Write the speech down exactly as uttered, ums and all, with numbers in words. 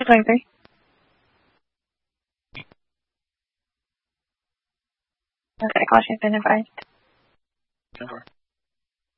two twenty-three. Okay, caution's been advised. ten four.